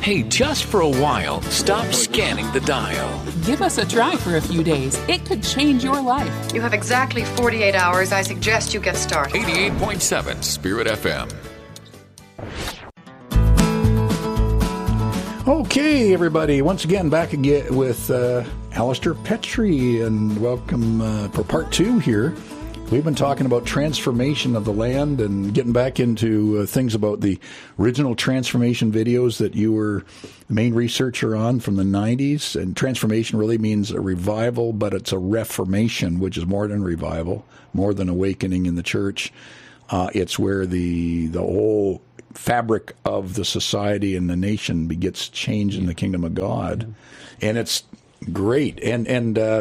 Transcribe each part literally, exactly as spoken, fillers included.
Hey, just for a while, stop scanning the dial. Give us a try for a few days. It could change your life. You have exactly forty-eight hours. I suggest you get started. eighty-eight point seven Spirit F M. Okay, everybody. Once again, back again with uh, Alistair Petrie, and welcome uh, for part two here. We've been talking about transformation of the land and getting back into uh, things about the original transformation videos that you were the main researcher on from the nineties. And transformation really means a revival, but it's a reformation, which is more than revival, more than awakening in the church. Uh, it's where the the whole fabric of the society and the nation gets changed in the kingdom of God. And it's great. And, and, uh,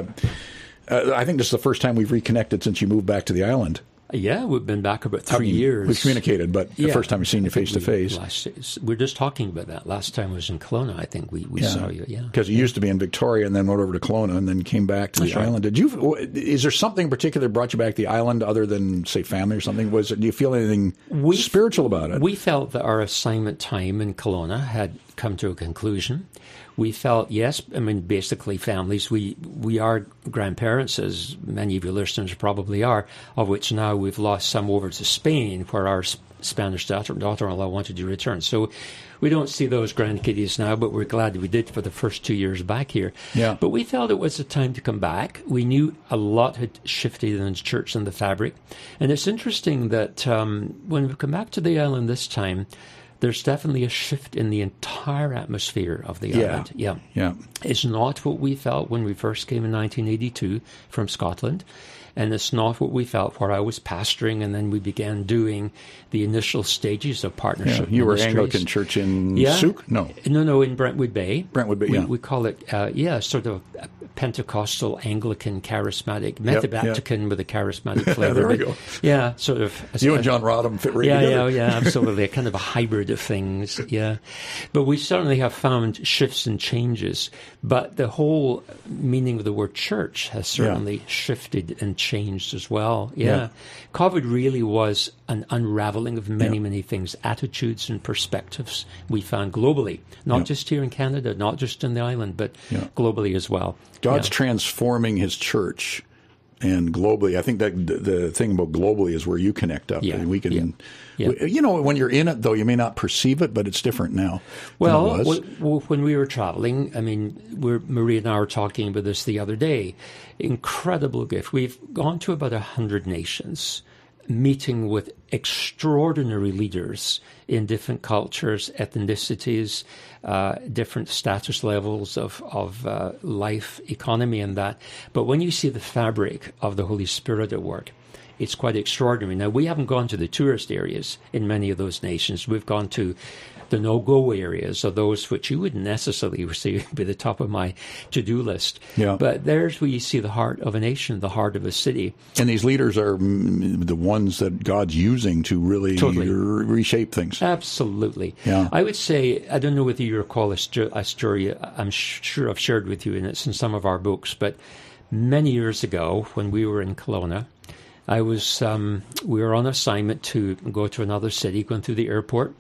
Uh, I think this is the first time we've reconnected since you moved back to the island. Yeah, we've been back about three I mean, years. We've communicated, but yeah, the first time we've seen you face to face. We're just talking about that. Last time was in Kelowna, I think we, we yeah. saw you. Yeah, because you yeah. used to be in Victoria and then went over to Kelowna and then came back to That's the right. island. Did you? Is there something particular that brought you back to the island other than, say, family or something? Was it? Do you feel anything we, spiritual about it? We felt that our assignment time in Kelowna had come to a conclusion. We felt, yes, I mean, basically families. We we are grandparents, as many of your listeners probably are, of which now we've lost some over to Spain, where our Spanish daughter, daughter-in-law wanted to return. So we don't see those grandkiddies now, but we're glad we did for the first two years back here. Yeah. But we felt it was the time to come back. We knew a lot had shifted in the church and the fabric. And it's interesting that um, when we come back to the island this time, there's definitely a shift in the entire atmosphere of the yeah. island. Yeah. Yeah. It's not what we felt when we first came in nineteen eighty-two from Scotland. And it's not what we felt where I was pastoring, and then we began doing the initial stages of partnership. Yeah, you were ministries. Anglican Church in yeah. Souk? No. No, no, in Brentwood Bay. Brentwood Bay, we, yeah. We call it, uh, yeah, sort of a Pentecostal, Anglican, charismatic, Methodaptican yep. with a charismatic flavor. There we go. Yeah, sort of. You a, and John Rodham fit right yeah, together. Yeah, yeah, absolutely. A kind of a hybrid of things, yeah. But we certainly have found shifts and changes. But the whole meaning of the word church has certainly yeah. shifted and changed as well. Yeah. Yeah. COVID really was an unraveling of many, yeah. many things, attitudes and perspectives we found globally, not yeah. just here in Canada, not just in the island, but yeah. globally as well. God's yeah. transforming his church, and globally. I think that the thing about globally is where you connect up. Yeah. And we can, yeah. Yeah. We, you know, when you're in it, though, you may not perceive it, but it's different now. Well, than it was. w- w- when we were traveling, I mean, we're, Maria and I were talking about this the other day. Incredible gift. We've gone to about a hundred nations, meeting with extraordinary leaders in different cultures, ethnicities, uh, different status levels of, of uh, life, economy, and that. But when you see the fabric of the Holy Spirit at work, it's quite extraordinary. Now, we haven't gone to the tourist areas in many of those nations. We've gone to the no-go areas, or those which you wouldn't necessarily see be the top of my to-do list. Yeah. But there's where you see the heart of a nation, the heart of a city. And these leaders are mm, the ones that God's using to really Totally. re- reshape things. Absolutely. Yeah. I would say, I don't know whether you recall a, st- a story I'm sh- sure I've shared with you, and it's in some of our books, but many years ago when we were in Kelowna, I was, um, we were on assignment to go to another city, going through the airport,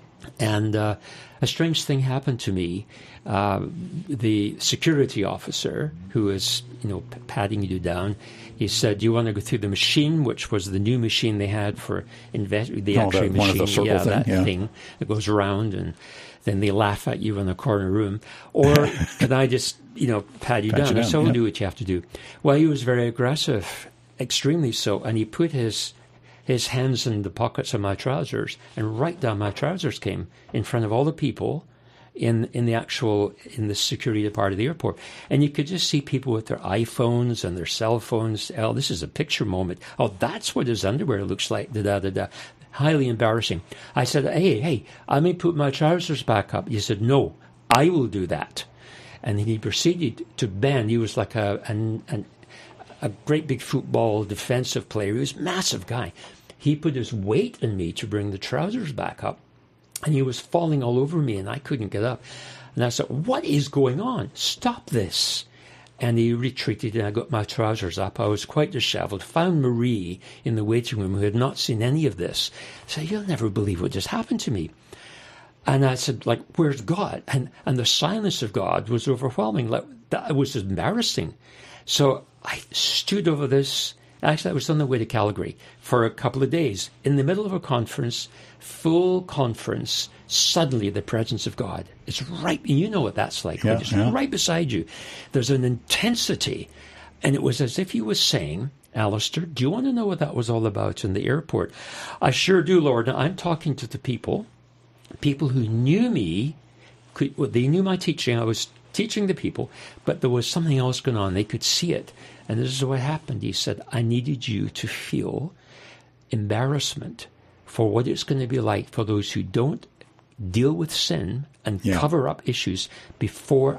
and uh, a strange thing happened to me. Uh, the security officer, who was, you know, p- patting you down, he said, "Do you want to go through the machine?" Which was the new machine they had for invest the Oh, X-ray that one machine, of the circle yeah, thing, that yeah. thing that goes around, and then they laugh at you in the corner room. Or can I just, you know, pat you Pat down? you I down, said, "Oh, yeah. do what you have to do." Well, he was very aggressive, extremely so, and he put his his hands in the pockets of my trousers, and right down my trousers came in front of all the people in in the actual, in the security part of the airport. And you could just see people with their iPhones and their cell phones. Oh, this is a picture moment. Oh, that's what his underwear looks like. Da da da da. Highly embarrassing. I said, hey, hey, I may put my trousers back up. He said, no, I will do that. And then he proceeded to bend. He was like a an, an a great big football defensive player. He was a massive guy. He put his weight on me to bring the trousers back up. And he was falling all over me, and I couldn't get up. And I said, what is going on? Stop this. And he retreated, and I got my trousers up. I was quite disheveled. Found Marie in the waiting room, who had not seen any of this. I said, you'll never believe what just happened to me. And I said, like, where's God? And and the silence of God was overwhelming. Like, that was embarrassing. So I stood over this. Actually, I was on the way to Calgary for a couple of days. In the middle of a conference, full conference, suddenly the presence of God is right. You know what that's like. Yeah, It's yeah. right beside you. There's an intensity. And it was as if he was saying, Alistair, do you want to know what that was all about in the airport? I sure do, Lord. Now, I'm talking to the people, people who knew me. Could, well, they knew my teaching. I was teaching the people, but there was something else going on. They could see it. And this is what happened. He said, I needed you to feel embarrassment for what it's going to be like for those who don't deal with sin and Yeah. cover up issues before